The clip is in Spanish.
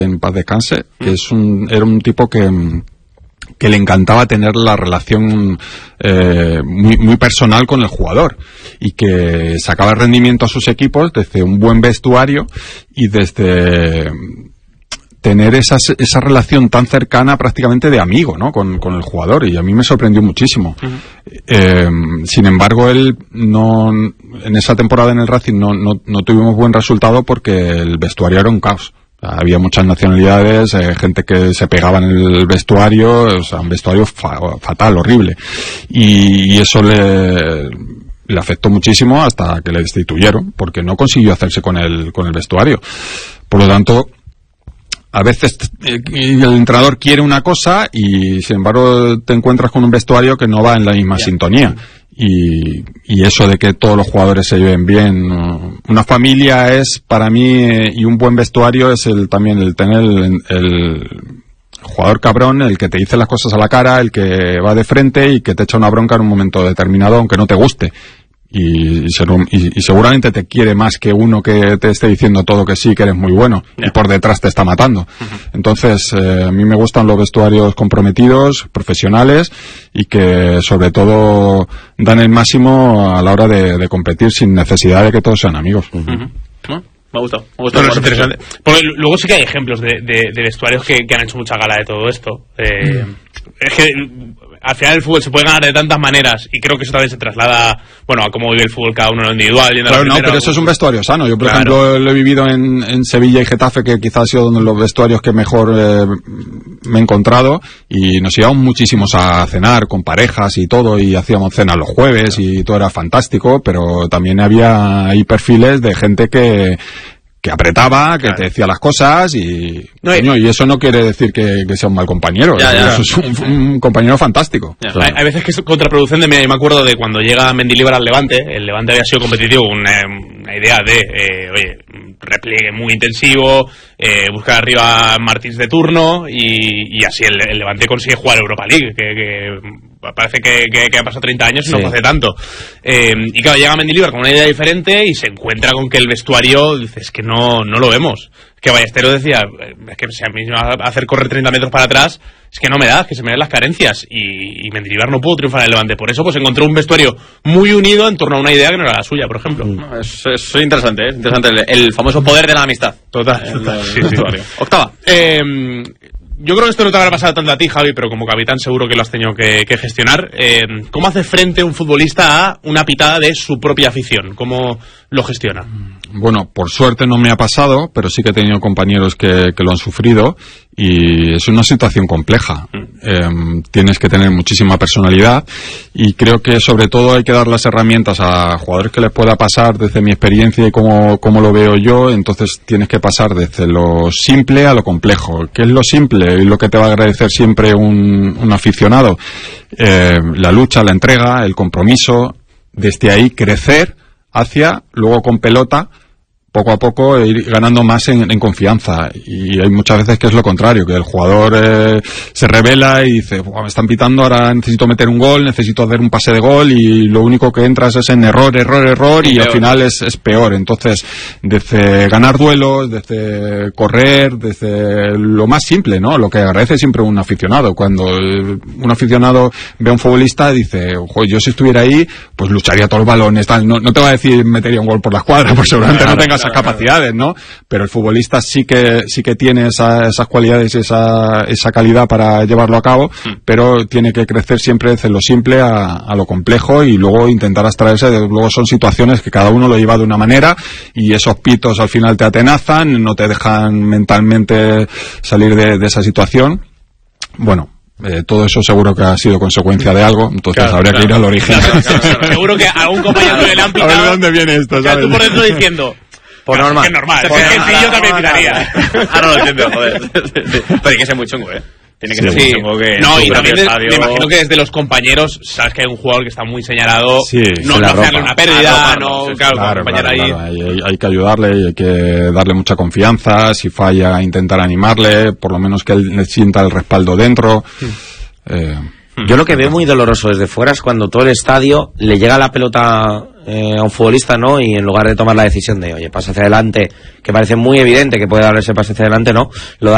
en paz descanse, que era un tipo que le encantaba tener la relación muy, muy personal con el jugador y que sacaba rendimiento a sus equipos desde un buen vestuario y desde tener esa relación tan cercana, prácticamente de amigo, ¿no? con el jugador, y a mí me sorprendió muchísimo. Sin embargo, él en esa temporada en el Racing no tuvimos buen resultado porque el vestuario era un caos. Había muchas nacionalidades, gente que se pegaba en el vestuario, o sea, un vestuario fatal, horrible. Y eso le afectó muchísimo hasta que le destituyeron, porque no consiguió hacerse con el vestuario. Por lo tanto, a veces el entrenador quiere una cosa y sin embargo te encuentras con un vestuario que no va en la misma sintonía. Y eso de que todos los jugadores se lleven bien, una familia es para mí, y un buen vestuario es también el tener el jugador cabrón, el que te dice las cosas a la cara, el que va de frente y que te echa una bronca en un momento determinado aunque no te guste. Y seguramente te quiere más que uno que te esté diciendo todo que sí, que eres muy bueno, y por detrás te está matando. Entonces, a mí me gustan los vestuarios comprometidos, profesionales, y que sobre todo dan el máximo a la hora de competir sin necesidad de que todos sean amigos. Me ha gustado. Bueno, es interesante. Porque luego sí que hay ejemplos de vestuarios que han hecho mucha gala de todo esto. Es que al final el fútbol se puede ganar de tantas maneras, y creo que eso también se traslada, bueno, a cómo vive el fútbol cada uno en lo individual. Claro, no, pero eso es un vestuario sano. Yo, por ejemplo, lo he vivido en Sevilla y Getafe, que quizás ha sido uno de los vestuarios que mejor me he encontrado, y nos íbamos muchísimos a cenar con parejas y todo, y hacíamos cenas los jueves y todo era fantástico, pero también había ahí perfiles de gente que apretaba, que te decía las cosas y eso no quiere decir que sea un mal compañero. Eso es un compañero fantástico. Hay veces que es contraproducente. Mira, yo me acuerdo de cuando llega Mendilibar al Levante. El Levante había sido competitivo, una idea de repliegue muy intensivo, buscar arriba a Martins de turno, y así el Levante consigue jugar Europa League, que parece que ha pasado 30 años y no hace tanto. Y claro, llega Mendilibar con una idea diferente y se encuentra con que el vestuario, dices que no lo vemos. Que Ballesteros decía, es que si a mí me va a hacer correr 30 metros para atrás, es que no me da, es que se me ven las carencias. Y Mendilibar no pudo triunfar en el Levante. Por eso pues encontró un vestuario muy unido en torno a una idea que no era la suya, por ejemplo. Es interesante, interesante. El famoso poder de la amistad. Total. Sí. Octava. Yo creo que esto no te habrá pasado tanto a ti, Javi, pero como capitán seguro que lo has tenido que gestionar. ¿Cómo hace frente un futbolista a una pitada de su propia afición? ¿Cómo lo gestiona? Bueno, por suerte no me ha pasado, pero sí que he tenido compañeros que lo han sufrido, y es una situación compleja. Tienes que tener muchísima personalidad, y creo que sobre todo hay que dar las herramientas a jugadores que les pueda pasar desde mi experiencia y cómo lo veo yo. Entonces tienes que pasar desde lo simple a lo complejo. ¿Qué es lo simple? Y lo que te va a agradecer siempre un aficionado. La lucha, la entrega, el compromiso. Desde ahí crecer hacia, luego con pelota, poco a poco ir ganando más en confianza. Y hay muchas veces que es lo contrario, que el jugador se revela y dice, me están pitando, ahora necesito meter un gol, necesito hacer un pase de gol, y lo único que entras es en error, y al final es peor. Entonces, desde ganar duelos, desde correr, desde lo más simple, ¿no? Lo que agradece siempre un aficionado. Cuando un aficionado ve a un futbolista, dice, yo si estuviera ahí, pues lucharía todos los balones, tal. No te va a decir metería un gol por la escuadra, pues seguramente no tengas esas capacidades, ¿no? Pero el futbolista sí que tiene esas cualidades y esa calidad para llevarlo a cabo, pero tiene que crecer siempre desde lo simple a lo complejo, y luego intentar abstraerse. Luego son situaciones que cada uno lo lleva de una manera, y esos pitos al final te atenazan, no te dejan mentalmente salir de esa situación. Bueno, todo eso seguro que ha sido consecuencia de algo, entonces habría que ir al origen. Seguro que a algún compañero le han pitado. A ver de dónde viene esto, ¿sabes? Tú por dentro diciendo, por normal. Es normal. Yo también pitaría. Ahora lo entiendo, joder. Pero hay que ser muy chungo, Tiene que ser muy chungo que... No, y también me imagino que desde los compañeros, sabes que hay un jugador que está muy señalado, no hacerle una pérdida, claro, hay que ayudarle y hay que darle mucha confianza. Si falla, intentar animarle, por lo menos que él sienta el respaldo dentro. Yo lo que veo muy doloroso desde fuera es cuando todo el estadio le llega la pelota a un futbolista, ¿no? Y en lugar de tomar la decisión de, oye, pase hacia adelante, que parece muy evidente que puede darle ese pase hacia adelante, ¿no? Lo da